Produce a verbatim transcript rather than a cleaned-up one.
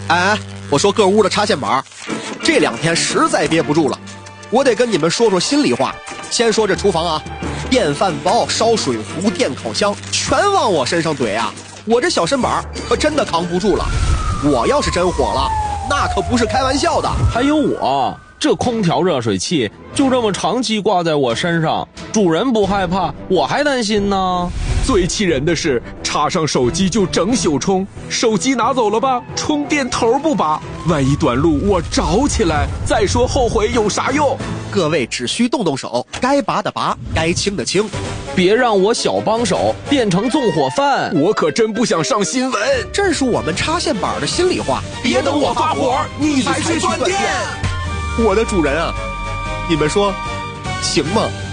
哎，我说各屋的插线板，这两天实在憋不住了，我得跟你们说说心里话。先说这厨房啊，电饭煲、烧水壶、电烤箱全往我身上怼啊，我这小身板可真的扛不住了。我要是真火了，那可不是开玩笑的。 还有我，这空调热水器就这么长期挂在我身上，主人不害怕，我还担心呢。 最气人的是，插上手机就整宿充，手机拿走了吧，充电头不拔，万一短路我着起来，再说后悔有啥用？ 各位只需动动手，该拔的拔，该清的清， 别让我小帮手变成纵火犯。 我可真不想上新闻。 这是我们插线板的心里话。 别等我发火，你才去断电。 我的主人啊，你们说行吗？